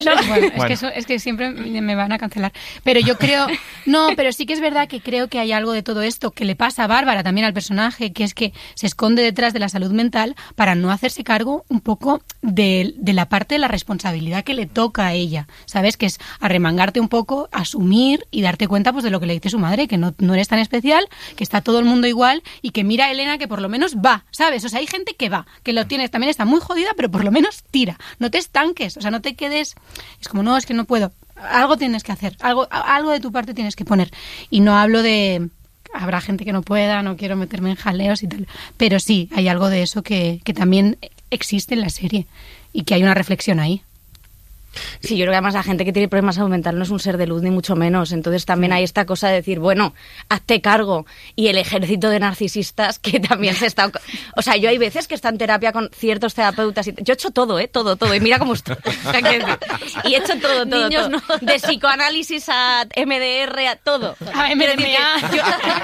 Bueno. Es que siempre me van a cancelar. Pero yo creo... No, pero sí que es verdad que creo que hay algo de todo esto que le pasa a Bárbara también al personaje, que es que se esconde detrás de la salud mental para no hacerse cargo un poco de la parte de la responsabilidad que le toca a ella, ¿sabes? Que es arremangarte un poco, asumir y darte cuenta pues de lo que le dice su madre, que no eres tan especial, que está todo el mundo igual y que mira a Elena que por lo menos va, ¿sabes? O sea, hay gente que va, que lo tienes, también está muy jodida, pero por lo menos tira. No te estanques, o sea, no te quedes... Es como, no, es que no puedo. Algo tienes que hacer, algo de tu parte tienes que poner. Y no hablo de... Habrá gente que no pueda, no quiero meterme en jaleos y tal. Pero sí, hay algo de eso que también existe en la serie y que hay una reflexión ahí. Sí, yo creo que además la gente que tiene problemas de salud mental no es un ser de luz ni mucho menos, entonces también hay esta cosa de decir, bueno, hazte cargo, y el ejército de narcisistas que también se está... O sea, yo hay veces que está en terapia con ciertos terapeutas y yo he hecho todo, y mira cómo estoy. Y he hecho todo. Niños, no. De psicoanálisis a MDR, a todo. A MDMA.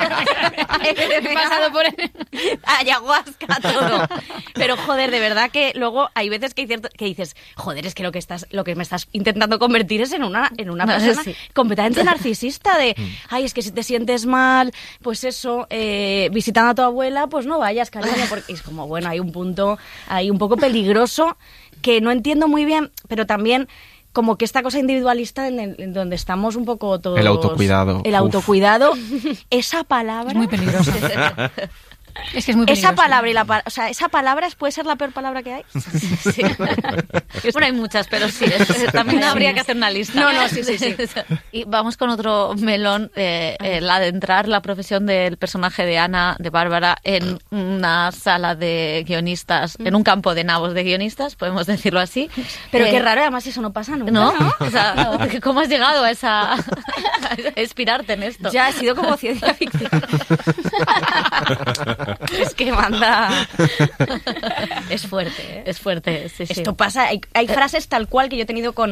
He pasado por ayahuasca, todo. Pero joder, de verdad que luego hay veces que dices, joder, es que lo que me estás intentando convertir es en una persona completamente narcisista de, ay, es que si te sientes mal, pues eso, visitando a tu abuela, pues no vayas, cariño, porque es como, bueno, hay un punto ahí un poco peligroso que no entiendo muy bien, pero también como que esta cosa individualista en donde estamos un poco todos... El autocuidado. Esa palabra... Es muy peligroso. Es que es muy peligroso. Esa palabra esa palabra puede ser la peor palabra que hay. Sí. Bueno, hay muchas, pero sí, también habría que hacer una lista. No, sí. Y vamos con otro melón, la de entrar la profesión del personaje de Ana, de Bárbara, en una sala de guionistas, en un campo de nabos de guionistas, podemos decirlo así. Pero qué raro, además eso no pasa nunca, ¿no? O sea, ¿cómo has llegado a inspirarte en esto? Ya ha sido como ciencia ficción. Es que manda... Es fuerte, ¿eh? Es fuerte, sí. Esto pasa, hay frases tal cual que he tenido con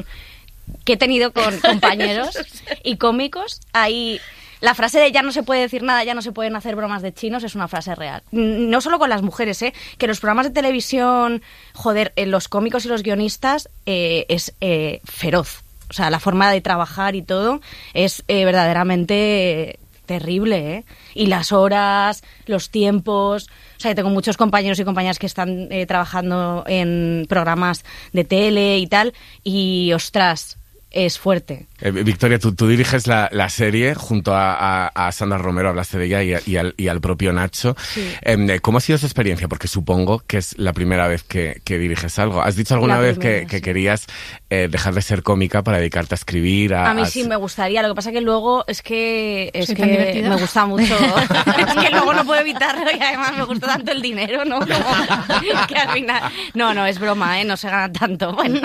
compañeros y cómicos. Hay... La frase de ya no se puede decir nada, ya no se pueden hacer bromas de chinos es una frase real. No solo con las mujeres, que los programas de televisión, joder, los cómicos y los guionistas es feroz. O sea, la forma de trabajar y todo es verdaderamente... terrible, y las horas, los tiempos, o sea, tengo muchos compañeros y compañeras que están trabajando en programas de tele y tal, y ostras, es fuerte. Victoria, tú diriges la serie junto a Sandra Romero, hablaste de ella, y al propio Nacho. Sí. ¿Cómo ha sido esa experiencia? Porque supongo que es la primera vez que diriges algo. ¿Has dicho alguna vez que querías dejar de ser cómica para dedicarte a escribir? A mí sí me gustaría, lo que pasa que luego es que me gusta mucho. Es que luego no puedo evitarlo y además me gusta tanto el dinero, ¿no? Que al final... No, es broma, no se gana tanto. Bueno,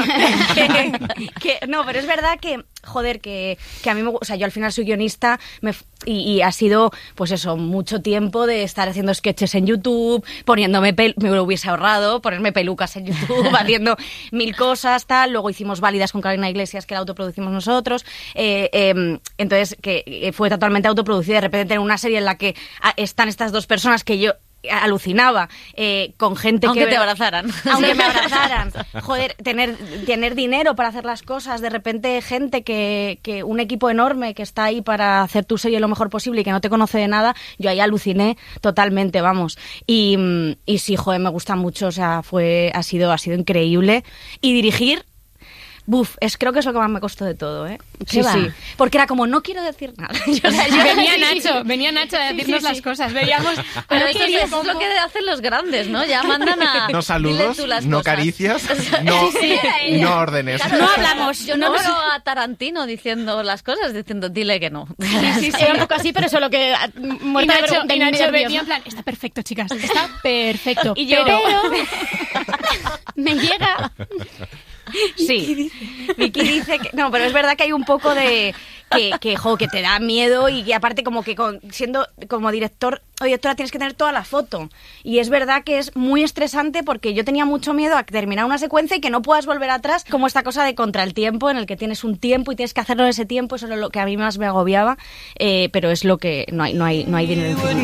no, pero es verdad que... Joder, que a mí o sea, yo al final soy guionista y ha sido, pues eso, mucho tiempo de estar haciendo sketches en YouTube, poniéndome me lo hubiese ahorrado, ponerme pelucas en YouTube, haciendo mil cosas, tal. Luego hicimos Válidas con Carolina Iglesias, que la autoproducimos nosotros. Entonces, que fue totalmente autoproducida. De repente tener una serie en la que están estas dos personas que yo alucinaba con gente aunque te abrazaran. Aunque me abrazaran. Joder, tener dinero para hacer las cosas, de repente gente que un equipo enorme que está ahí para hacer tu serie lo mejor posible y que no te conoce de nada, yo ahí aluciné totalmente, vamos. Y sí, joder, me gusta mucho, o sea, ha sido increíble. Y dirigir, creo que es lo que más me costó de todo, ¿eh? Sí. Porque era como, no quiero decir nada. Venía Nacho a decirnos las cosas. Veíamos... Pero eso es lo que hacen los grandes, ¿no? Ya mandan a... No saludos, no caricias, no órdenes. Claro, no hablamos. Yo no veo a Tarantino diciendo las cosas, diciendo, dile que no. Sí. Era un poco así, pero solo que... Y Nacho venía en plan, está perfecto, chicas, está perfecto. Y yo... Pero me llega... Sí, Vicky dice que... No, pero es verdad que hay un poco de... que te da miedo y que aparte como que siendo como director o directora tienes que tener toda la foto. Y es verdad que es muy estresante porque yo tenía mucho miedo a terminar una secuencia y que no puedas volver atrás, como esta cosa de contra el tiempo, en el que tienes un tiempo y tienes que hacerlo en ese tiempo. Eso es lo que a mí más me agobiaba, pero es lo que... No hay dinero infinito.